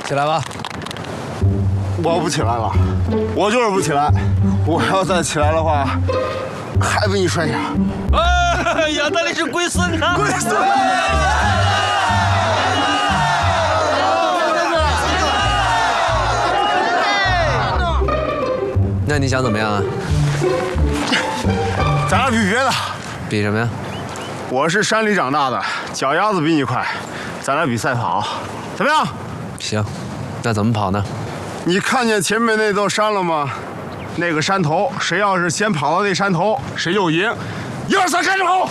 起来吧。 我不起来了，我就是不起来。我要再起来的话，还被你摔下。 哎呀，那里是龟孙呐！ 龟孙。 那你想怎么样啊？ 咱俩比别的。 比什么呀？ 我是山里长大的，脚丫子比你快，咱俩比赛跑，怎么样？ 行，那怎么跑呢？ 你看见前面那座山了吗？那个山头，谁要是先跑到那山头，谁就赢。1、2、3，开始跑！